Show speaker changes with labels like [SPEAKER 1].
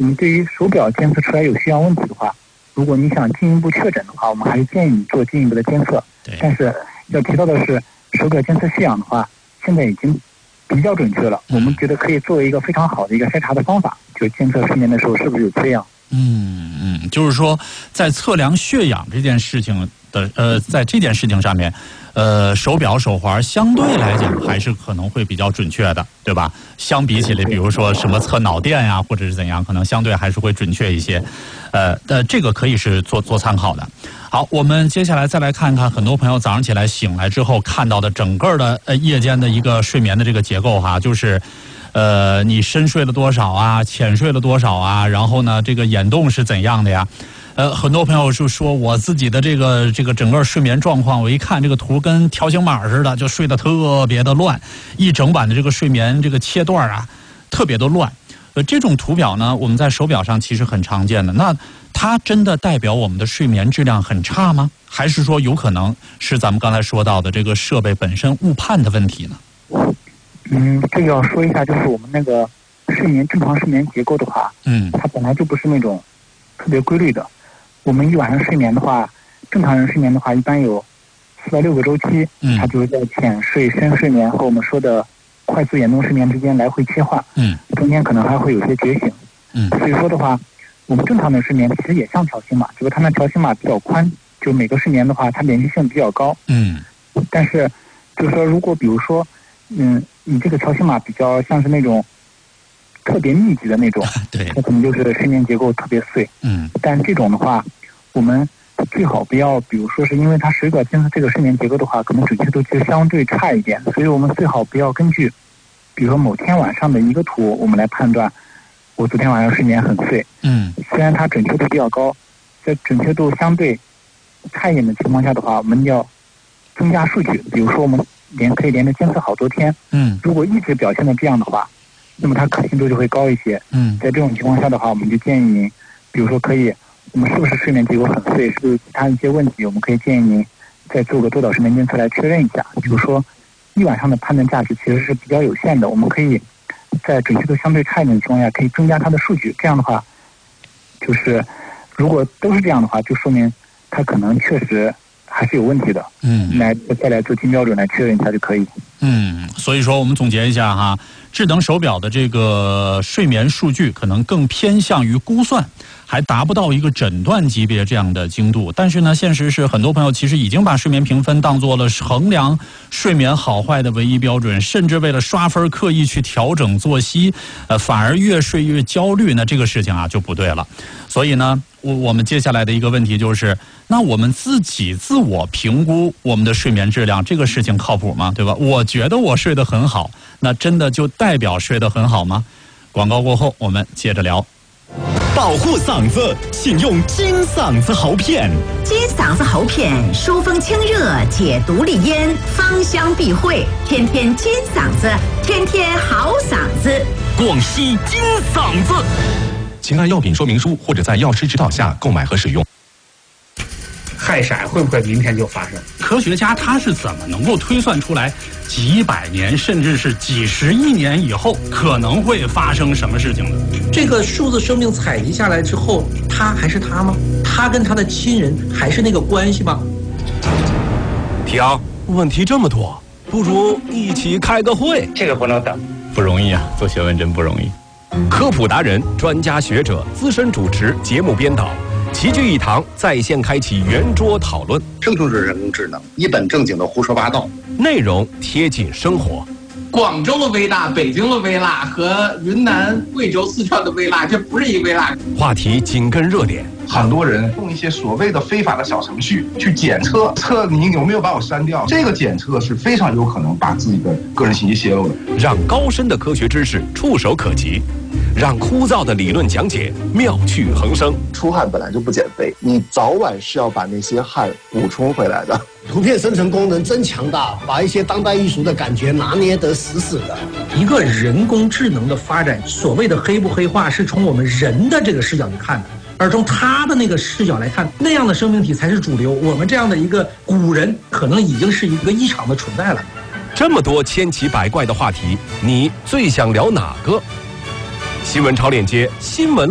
[SPEAKER 1] 我们对于手表监测出来有血氧问题的话，如果你想进一步确诊的话，我们还是建议你做进一步的监测。但是要提到的是，手表监测血氧的话，现在已经比较准确了。我们觉得可以作为一个非常好的一个筛查的方法，就监测睡眠的时候是不是有缺氧。
[SPEAKER 2] 就是说，在测量血氧这件事情的在这件事情上面，手表手环相对来讲还是可能会比较准确的，对吧？相比起来，比如说什么测脑电呀，或者是怎样，可能相对还是会准确一些。这个可以是做参考的。好，我们接下来再来看看很多朋友早上起来醒来之后看到的整个的夜间的一个睡眠的这个结构哈，就是你深睡了多少啊，浅睡了多少啊，然后呢这个眼动是怎样的呀？很多朋友就说我自己的这个整个睡眠状况，我一看这个图跟条形码似的，就睡得特别的乱，一整晚的这个睡眠这个切段啊特别的乱。这种图表呢，我们在手表上其实很常见的。那它真的代表我们的睡眠质量很差吗？还是说有可能是咱们刚才说到的这个设备本身误判的问题呢？
[SPEAKER 1] 这个要说一下，就是我们那个正常睡眠结构的话，它本来就不是那种特别规律的。我们一晚上睡眠的话，正常人睡眠的话，一般有4到6个周期，它就是在浅睡、深睡眠和我们说的快速眼动睡眠之间来回切换，中间可能还会有些觉醒，所以说的话，我们正常的睡眠其实也像条形码，只不过它那条形码比较宽，就每个睡眠的话，它连续性比较高，但是就是说，如果比如说，你这个条形码比较像是那种特别密集的那种，
[SPEAKER 2] 对，
[SPEAKER 1] 它可能就是睡眠结构特别碎，但这种的话，我们最好不要，比如说是因为它手表监测这个睡眠结构的话，可能准确度其实相对差一点，所以我们最好不要根据，比如说某天晚上的一个图，我们来判断我昨天晚上睡眠很碎。虽然它准确度比较高，在准确度相对差一点的情况下的话，我们要增加数据，比如说我们可以连着监测好多天。如果一直表现的这样的话，那么它可信度就会高一些。在这种情况下的话，我们就建议您，比如说我们是不是睡眠结构很碎，是不是其他一些问题，我们可以建议您再做个多导睡眠监测来确认一下。比如说一晚上的判断价值其实是比较有限的，我们可以在准确度相对差一点的情况下，可以增加它的数据。这样的话，就是如果都是这样的话，就说明它可能确实还是有问题的。再来做金标准来确认一下就可以。
[SPEAKER 2] 所以说我们总结一下哈，智能手表的这个睡眠数据可能更偏向于估算，还达不到一个诊断级别这样的精度。但是呢，现实是很多朋友其实已经把睡眠评分当做了衡量睡眠好坏的唯一标准，甚至为了刷分刻意去调整作息，反而越睡越焦虑，那这个事情啊就不对了。所以呢，我们接下来的一个问题就是，那我们自我评估我们的睡眠质量，这个事情靠谱吗？对吧？我觉得我睡得很好，那真的就代表睡得很好吗？广告过后我们接着聊。
[SPEAKER 3] 保护嗓子，请用金嗓子喉片。
[SPEAKER 4] 金嗓子喉片疏风清热，解毒利咽，芳香避秽，天天金嗓子，天天好嗓子。
[SPEAKER 3] 广西金嗓子，请按药品说明书或者在药师指导下购买和使用。
[SPEAKER 5] 氦闪会不会明天就发生？
[SPEAKER 2] 科学家他是怎么能够推算出来几百年甚至是几十亿年以后可能会发生什么事情的？
[SPEAKER 5] 这个数字生命采集下来之后，他还是他吗？他跟他的亲人还是那个关系吗？
[SPEAKER 3] 提昂，问题这么多，不如一起开个会。
[SPEAKER 5] 这个不能等，
[SPEAKER 2] 不容易啊，做学问真不容易。
[SPEAKER 3] 科普达人、专家学者、资深主持、节目编导齐聚一堂，在线开启圆桌讨论。
[SPEAKER 6] 生成式人工智能一本正经的胡说八道，
[SPEAKER 3] 内容贴近生活。
[SPEAKER 5] 广州的微辣、北京的微辣和云南、贵州、四川的微辣，这不是一微辣。
[SPEAKER 3] 话题紧跟热点，
[SPEAKER 7] 很多人用一些所谓的非法的小程序去检测你有没有把我删掉，这个检测是非常有可能把自己的个人信息泄露的。
[SPEAKER 3] 让高深的科学知识触手可及，让枯燥的理论讲解妙趣横生。
[SPEAKER 8] 出汗本来就不减肥，你早晚是要把那些汗补充回来的。
[SPEAKER 9] 图片生成功能真强大，把一些当代艺术的感觉拿捏得死死的。
[SPEAKER 5] 一个人工智能的发展，所谓的黑不黑化，是从我们人的这个视角去看的，而从他的那个视角来看，那样的生命体才是主流。我们这样的一个古人，可能已经是一个异常的存在了。
[SPEAKER 3] 这么多千奇百怪的话题，你最想聊哪个？新闻超链接，新闻